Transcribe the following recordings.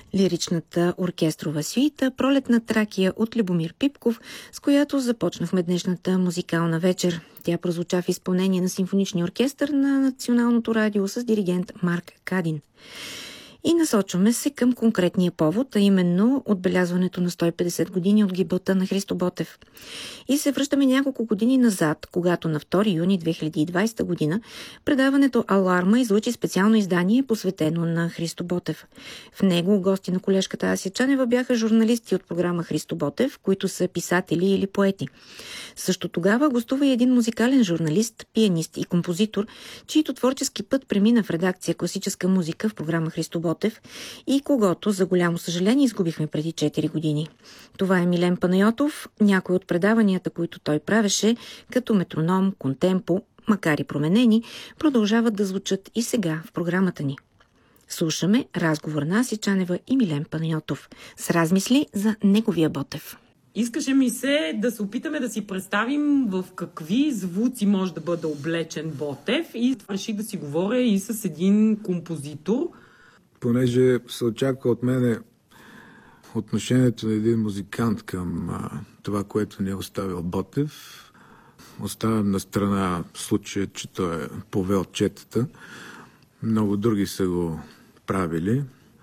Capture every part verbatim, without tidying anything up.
лиричната оркестрова сюита "Пролетна Тракия" от Любомир Пипков, с която започнахме днешната музикална вечер. Тя прозвуча в изпълнение на симфоничния оркестър на Националното радио с диригент Марк Кадин. И насочваме се към конкретния повод, а именно отбелязването на сто и петдесет години от гибелта на Христо Ботев. И се връщаме няколко години назад, когато на втори юни две хиляди и двадесета година предаването "Аларма" излучи специално издание, посветено на Христо Ботев. В него гости на колежката Ася Чанева бяха журналисти от програма Христо Ботев, които са писатели или поети. Също тогава гостува и един музикален журналист, пианист и композитор, чийто творчески път премина в редакция "Класическа музика" в програма Христо Ботев и когото, за голямо съжаление, изгубихме преди четири години. Това е Милен Панайотов. Някои от предаванията, които той правеше, като Метроном, Контемпо, макар и променени, продължават да звучат и сега в програмата ни. Слушаме разговор на Ася Чанева и Милен Панайотов с размисли за неговия Ботев. Искаше ми се да се опитаме да си представим в какви звуци може да бъде облечен Ботев и реших да си говоря и с един композитор. Понеже се очаква от мене отношението на един музикант към а, това, което ни е оставил Ботев, оставям на страна случая, че той е повел четата. Много други са го правили.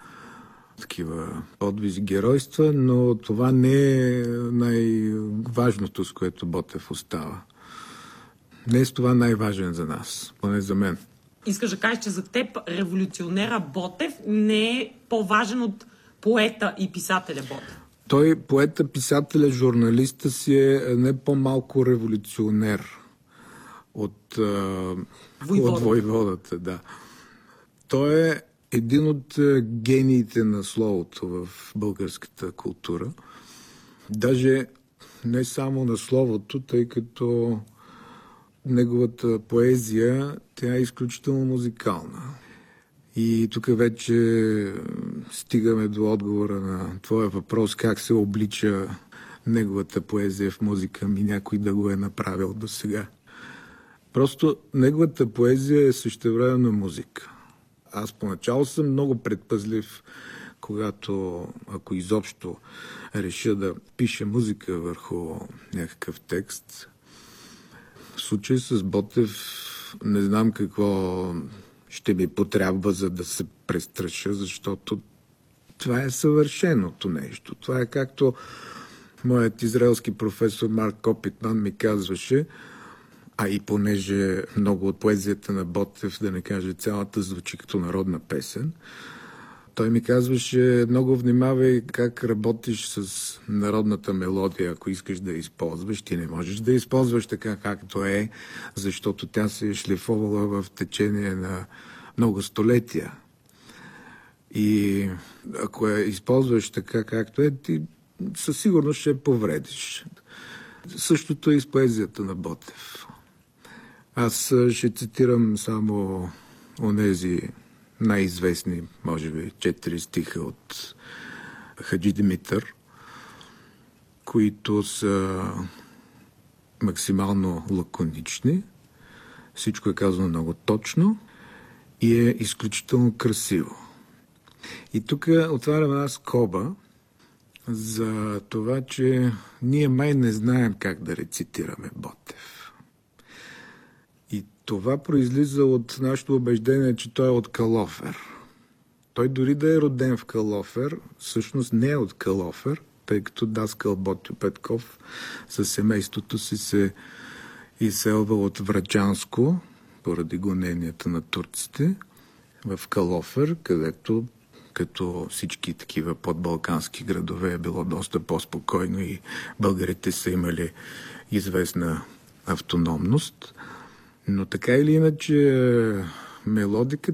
Такива подвизи, геройства, но това не е най-важното, с което Ботев остава. Не е с това най-важен за нас, поне за мен. Искаш да кажеш, че за теб революционера Ботев не е по-важен от поета и писателя Ботев? Той, поета, писателя, журналиста си е не по-малко революционер от, от войводата. Да. Той е един от гениите на словото в българската култура. Даже не само на словото, тъй като неговата поезия, тя е изключително музикална. И тук вече стигаме до отговора на твоя въпрос, как се облича неговата поезия в музика, ми някой да го е направил до сега. Просто неговата поезия е същевременно музика. Аз поначало съм много предпазлив, когато, ако изобщо реша да пиша музика върху някакъв текст. В случай с Ботев не знам какво ще ми потрябва, за да се престраша, защото това е съвършеното нещо. Това е както моят израелски професор Марк Копитман ми казваше, а и понеже много от поезията на Ботев, да не кажа цялата, звучи като народна песен, той ми казваше: много внимавай как работиш с народната мелодия. Ако искаш да я използваш, ти не можеш да я използваш така както е, защото тя се е шлифовала в течение на много столетия. И ако я използваш така както е, ти със сигурност ще я повредиш. Същото е и с поезията на Ботев. Аз ще цитирам само онези най-известни, може би, четири стиха от Хаджи Димитър, които са максимално лаконични. Всичко е казано много точно и е изключително красиво. И тук отварям една скоба за това, че ние май не знаем как да рецитираме Ботев. И това произлиза от нашето убеждение, че той е от Калофер. Той дори да е роден в Калофер, всъщност не е от Калофер, тъй като даскал Ботьо Петков със семейството си се изселва от Врачанско, поради гоненията на турците, в Калофер, където като всички такива подбалкански градове е било доста по-спокойно и българите са имали известна автономност. Но така или иначе мелодиката